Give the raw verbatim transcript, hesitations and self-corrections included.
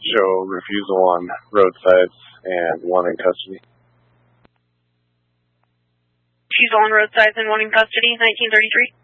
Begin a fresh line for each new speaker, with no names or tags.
show refusal on roadsides and one in custody.
Refusal on roadsides and one in custody, nineteen thirty-three.